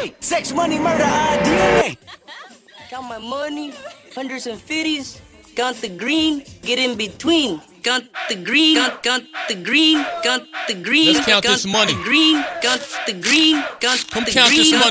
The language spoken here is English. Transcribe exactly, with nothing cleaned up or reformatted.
Hey, sex, money, murder, I D N A. Count my money, hundreds and fifties. Count the green, get in between. Count the green, count, count the green, count the green. Let's count count this money. The green, count the green, count Come the count green, this money